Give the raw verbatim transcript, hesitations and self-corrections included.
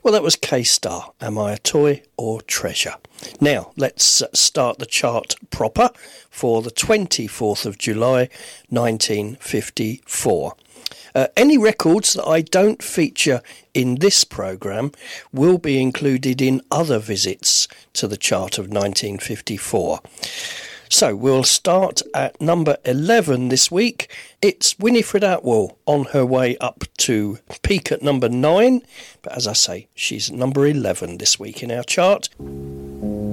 Well, that was K-Star, Am I a Toy or Treasure? Now, let's start the chart proper for the twenty-fourth of July, nineteen fifty-four. Uh, any records that I don't feature in this programme will be included in other visits to the chart of nineteen fifty-four. So we'll start at number eleven this week. It's Winifred Atwell on her way up to peak at number nine. But as I say, she's number eleven this week in our chart.